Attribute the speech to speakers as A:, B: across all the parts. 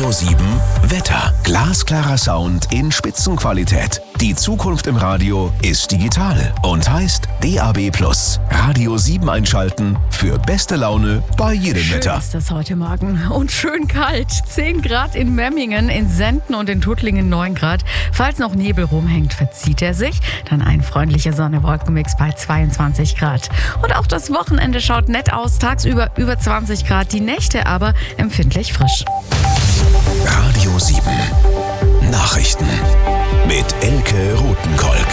A: Radio 7 Wetter. Glasklarer Sound in Spitzenqualität. Die Zukunft im Radio ist digital und heißt DAB+. Radio 7 einschalten für beste Laune bei jedem
B: Schön
A: Wetter.
B: ist das heute Morgen und schön kalt. 10 Grad in Memmingen, in Senden und in Tuttlingen 9 Grad. Falls noch Nebel rumhängt, verzieht er sich. Dann ein freundlicher Sonne-Wolkenmix bei 22 Grad. Und auch das Wochenende schaut nett aus. Tagsüber über 20 Grad, die Nächte aber empfindlich frisch.
A: Radio 7 Nachrichten mit Elke Rothenkolk.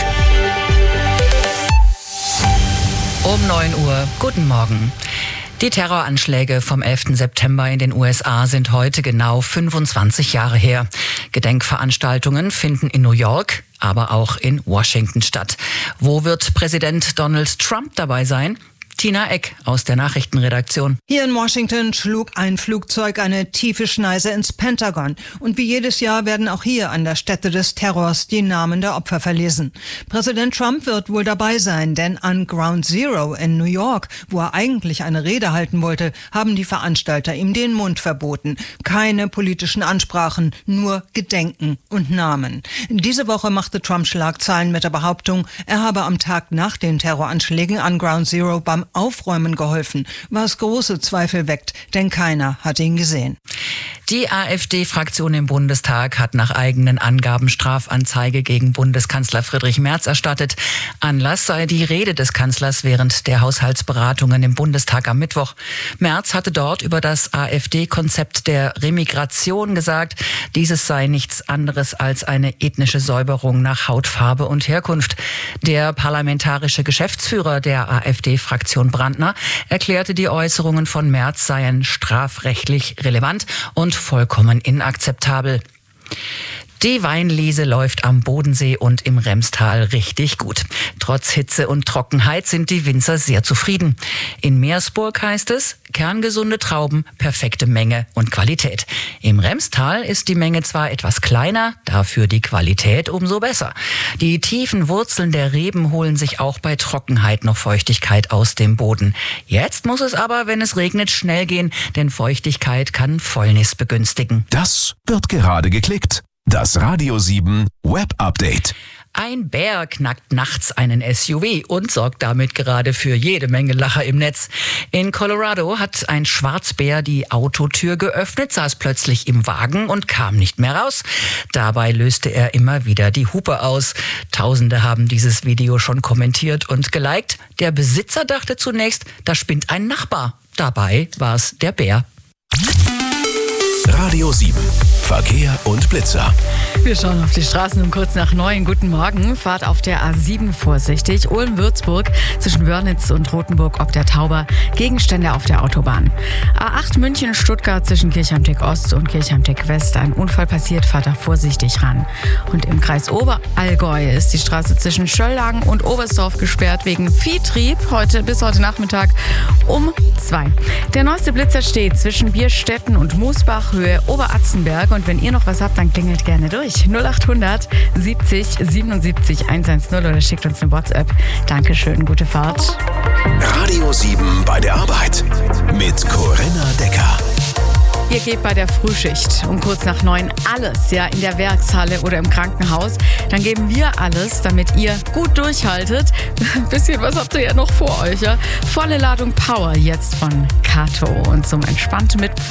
C: Um 9 Uhr. Guten Morgen. Die Terroranschläge vom 11. September in den USA sind heute genau 25 Jahre her. Gedenkveranstaltungen finden in New York, aber auch in Washington statt. Wo wird Präsident Donald Trump dabei sein? Tina Eck aus der Nachrichtenredaktion.
D: Hier in Washington schlug ein Flugzeug eine tiefe Schneise ins Pentagon. Und wie jedes Jahr werden auch hier an der Stätte des Terrors die Namen der Opfer verlesen. Präsident Trump wird wohl dabei sein, denn an Ground Zero in New York, wo er eigentlich eine Rede halten wollte, haben die Veranstalter ihm den Mund verboten. Keine politischen Ansprachen, nur Gedenken und Namen. Diese Woche machte Trump Schlagzeilen mit der Behauptung, er habe am Tag nach den Terroranschlägen an Ground Zero beim Aufräumen geholfen, was große Zweifel weckt, denn keiner hat ihn gesehen.
C: Die AfD-Fraktion im Bundestag hat nach eigenen Angaben Strafanzeige gegen Bundeskanzler Friedrich Merz erstattet. Anlass sei die Rede des Kanzlers während der Haushaltsberatungen im Bundestag am Mittwoch. Merz hatte dort über das AfD-Konzept der Remigration gesagt, dieses sei nichts anderes als eine ethnische Säuberung nach Hautfarbe und Herkunft. Der parlamentarische Geschäftsführer der AfD-Fraktion Brandner erklärte, die Äußerungen von Merz seien strafrechtlich relevant und vollkommen inakzeptabel. Die Weinlese läuft am Bodensee und im Remstal richtig gut. Trotz Hitze und Trockenheit sind die Winzer sehr zufrieden. In Meersburg heißt es, kerngesunde Trauben, perfekte Menge und Qualität. Im Remstal ist die Menge zwar etwas kleiner, dafür die Qualität umso besser. Die tiefen Wurzeln der Reben holen sich auch bei Trockenheit noch Feuchtigkeit aus dem Boden. Jetzt muss es aber, wenn es regnet, schnell gehen, denn Feuchtigkeit kann Fäulnis begünstigen.
A: Das wird gerade geklickt. Das Radio 7 Web Update.
C: Ein Bär knackt nachts einen SUV und sorgt damit gerade für jede Menge Lacher im Netz. In Colorado hat ein Schwarzbär die Autotür geöffnet, saß plötzlich im Wagen und kam nicht mehr raus. Dabei löste er immer wieder die Hupe aus. Tausende haben dieses Video schon kommentiert und geliked. Der Besitzer dachte zunächst, da spinnt ein Nachbar. Dabei war es der Bär.
A: Radio 7 Verkehr und Blitzer.
B: Wir schauen auf die Straßen um kurz nach 9. Guten Morgen. Fahrt auf der A7 vorsichtig. Ulm-Würzburg zwischen Wörnitz und Rothenburg ob der Tauber. Gegenstände auf der Autobahn. A8 München-Stuttgart zwischen Kirchheimteck Ost und Kirchheimteck West. Ein Unfall passiert, fahrt da vorsichtig ran. Und im Kreis Oberallgäu ist die Straße zwischen Schöllagen und Oberstdorf gesperrt wegen Viehtrieb. Bis heute Nachmittag um 2. Der neueste Blitzer steht zwischen Bierstetten und Moosbach, Höhe Oberatzenberg. Und wenn ihr noch was habt, dann klingelt gerne durch. 0800 70 77 110 oder schickt uns eine WhatsApp. Dankeschön, gute Fahrt.
A: Radio 7 bei der Arbeit mit Corinna Decker.
B: Ihr gebt bei der Frühschicht um kurz nach 9 alles, ja, in der Werkshalle oder im Krankenhaus. Dann geben wir alles, damit ihr gut durchhaltet. Ein bisschen was habt ihr ja noch vor euch, ja. Volle Ladung Power jetzt von Kato und zum entspannten Mitfahren